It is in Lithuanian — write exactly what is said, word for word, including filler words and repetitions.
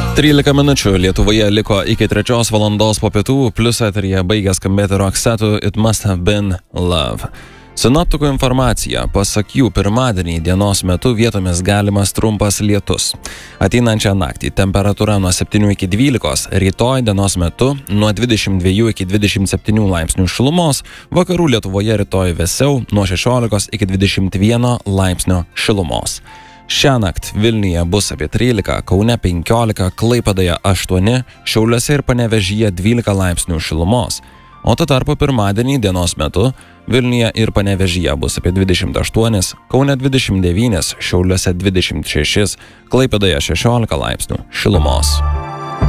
trylika minučių Lietuvoje liko iki trečios valandos po pietų, plius eteryje baigė skambėti Roxette It Must Have Been Love. Sinoptikų informacija, pasak jų, pirmadienį dienos metu vietomis galimas trumpas lietus. Ateinančią naktį temperatūra nuo septynių iki dvylikos, rytoj dienos metu nuo dvidešimt dviejų iki dvidešimt septynių laipsnių šilumos, vakarų Lietuvoje rytoj vėsiau nuo šešiolikos iki dvidešimt vieno laipsnio šilumos. Šiąnakt Vilniuje bus apie trylika, Kaune penkiolika, Klaipėdoje aštuoni, Šiauliuose ir Panevėžyje dvylika laipsnių šilumos. O tuo tarpu pirmadienį dienos metu Vilniuje ir Panevėžyje bus apie dvidešimt aštuoni, Kaune dvidešimt devyni, Šiauliuose dvidešimt šeši, Klaipėdoje šešiolika laipsnių šilumos.